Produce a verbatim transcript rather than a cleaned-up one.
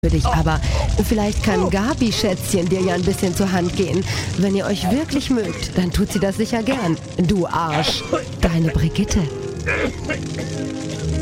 für dich, aber vielleicht kann Gabi, Schätzchen, dir ja ein bisschen zur Hand gehen. Wenn ihr euch wirklich mögt, dann tut sie das sicher gern. Du Arsch, deine Brigitte.